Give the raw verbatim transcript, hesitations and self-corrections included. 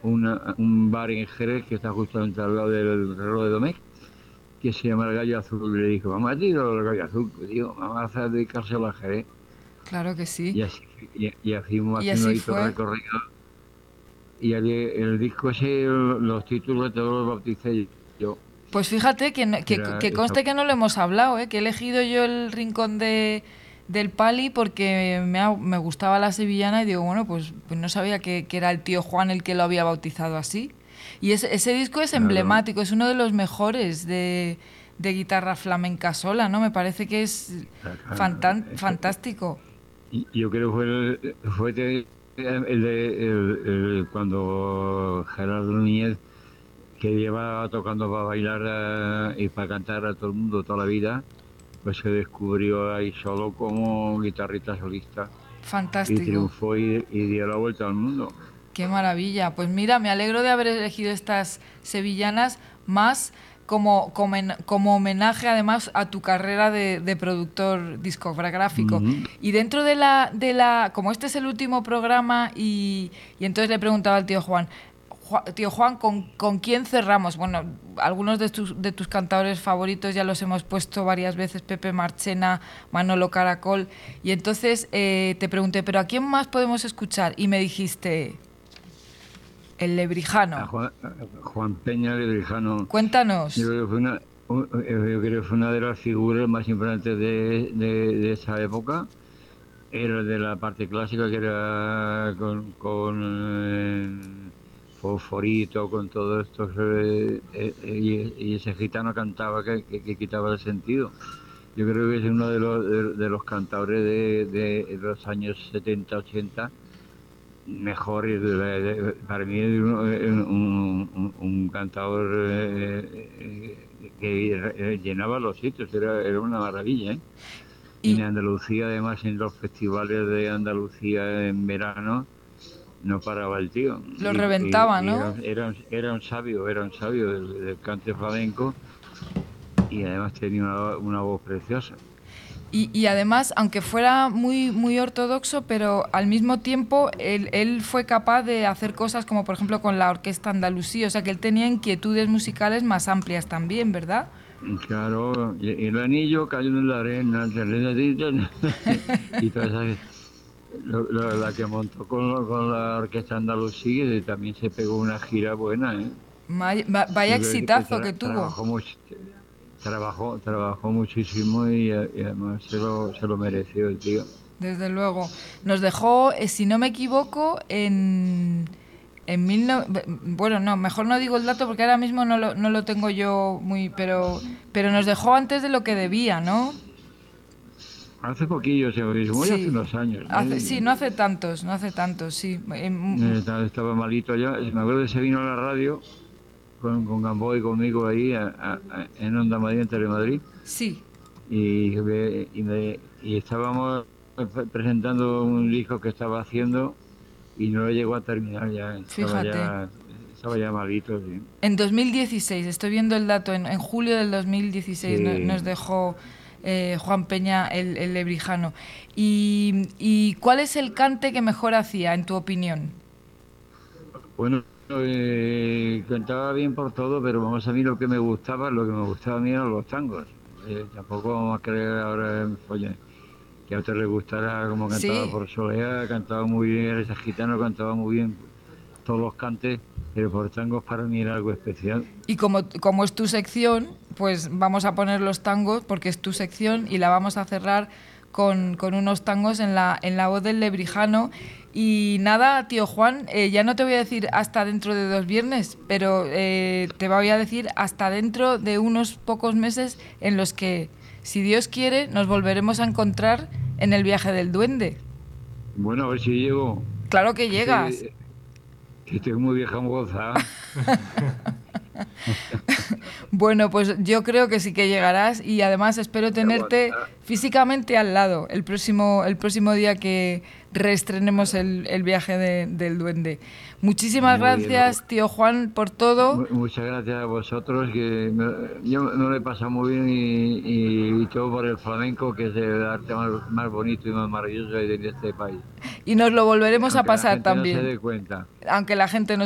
una, un bar en Jerez que está justamente al lado del reloj de Domecq, que se llama El Gallo Azul, y le dijo, vamos a ir al Gallo Azul, pues digo, vamos a hacer dedicárselo a Jerez. Claro que sí. Y así, y, y así fuimos Y haciendo así ahí todo el fue. recorrido. Y el, el disco ese, los títulos todos los bauticé yo. Pues fíjate que, no- que, Era que esa, conste que no lo hemos hablado, ¿eh? Que he elegido yo el rincón de, del Pali porque me, ha- me gustaba la sevillana y digo, bueno, pues, pues no sabía que, que era el tío Juan el que lo había bautizado así. Y ese, ese disco es claro. emblemático, es uno de los mejores de, de guitarra flamenca sola, ¿no? Me parece que es Claro, fantan- eso, fantástico. y yo creo que fue el, fue de- el de el- el- cuando Gerardo Núñez, que lleva tocando para bailar eh, y para cantar a todo el mundo toda la vida, pues se descubrió ahí solo como guitarrista solista y Fantástico. triunfó y, y dio la vuelta al mundo. Qué maravilla. Pues mira, me alegro de haber elegido estas sevillanas más como, como, en- como homenaje además a tu carrera de, de productor discográfico. Ujú. Y dentro de la, de la, como este es el último programa y, y entonces le preguntaba al tío Juan, "Ju- tío Juan, ¿con, con quién cerramos? Bueno, algunos de tus, de tus cantadores favoritos ya los hemos puesto varias veces, Pepe Marchena, Manolo Caracol, y entonces eh, te pregunté, ¿pero a quién más podemos escuchar? Y me dijiste... El A Lebrijano. Juan, a Juan Peña de Brijano, yo Cuéntanos. creo que fue una, un- eh, yo creo que fue una de las figuras más importantes de, de, de esa época. Era de la parte clásica, que era con, con eh, Fosforito, con todo esto, eh, eh, y, y ese gitano cantaba que, que- que quitaba el sentido. Yo creo que es uno de los, de, de los cantadores de, de los años setenta ochenta mejor. Y de- de- para mí es un, un- un- un cantador eh, eh, que eh, llenaba los sitios, era, era una maravilla, ¿eh? Y en Y Andalucía, además, en los festivales de Andalucía en verano, no paraba el tío. lo Y, y- reventaba, y era, ¿no? un- era, un- era un sabio, era un sabio del, del cante flamenco, y además tenía una, una voz preciosa. Y, y además, aunque fuera muy, muy ortodoxo, pero al mismo tiempo él, él fue capaz de hacer cosas como, por ejemplo, con la Orquesta Andalusí. O sea, que él tenía inquietudes musicales más amplias también, ¿verdad? Y claro, y, y el anillo cayó en la arena, y toda esa, lo- lo- la que montó con, con la Orquesta Andalusí, y también se pegó una gira buena, ¿eh? May- va- Vaya Yo creo que exitazo tra- que tuvo. trabajó mucho, trabajó, trabajó muchísimo, y, y además se lo, se lo mereció el tío. Desde luego. Nos dejó, eh, si no me equivoco, en... En mil no- bueno, no, mejor no digo el dato porque ahora mismo no lo, no lo tengo yo muy... Pero, pero nos dejó antes de lo que debía, ¿no? Hace poquillo, se muy hace Sí. unos años, Hace, ¿eh? sí, no hace tantos, no hace tantos, sí. Em, Eh, Estaba estaba malito ya. Me acuerdo que se vino a la radio con, con Gamboa y conmigo ahí a- a- a- en Onda Madrid, en Telemadrid, Sí, y, me- y, me- y estábamos pre- presentando un disco que estaba haciendo, y no lo llegó a terminar ya. Estaba fíjate. ya, estaba ya malito, sí. En dos mil dieciséis, estoy viendo el dato, en, en julio del dos mil dieciséis no- nos Sí. dejó eh, Juan Peña el, el lebrijano. Y, ¿Y cuál es el cante que mejor hacía, en tu opinión? Bueno, eh, cantaba bien por todo, pero vamos, a mí lo que me gustaba, lo que me gustaba a mí eran los tangos. Eh, tampoco vamos a creer ahora, oye, que a usted le gustara como cantaba Sí, por Soleá, cantaba muy bien, ese gitano cantaba muy bien todos los cantes, pero por tangos para mí era algo especial. y como, como es tu sección, pues vamos a poner los tangos porque es tu sección y la vamos a cerrar con, con unos tangos en la, en la voz del lebrijano. Y nada, tío Juan, eh, ya no te voy a decir hasta dentro de dos viernes, pero eh, te voy a decir hasta dentro de unos pocos meses en los que, si Dios quiere, nos volveremos a encontrar en el viaje del duende. Bueno, a ver si llego, Claro que que llegas. estoy, que estoy muy vieja moza. Bueno, pues yo creo que sí que llegarás y además espero tenerte físicamente al lado el próximo, el próximo día que reestrenemos el, el viaje de- del duende. Muchísimas Muy bien, ¿no? gracias, tío Juan, por todo. Mu- Muchas gracias a vosotros, que me- yo me lo he pasado muy bien, y, y- y todo por el flamenco, que es el arte más, más bonito y más maravilloso de este país. Y nos lo volveremos a Aunque la pasar gente no se también, dé cuenta. aunque la gente no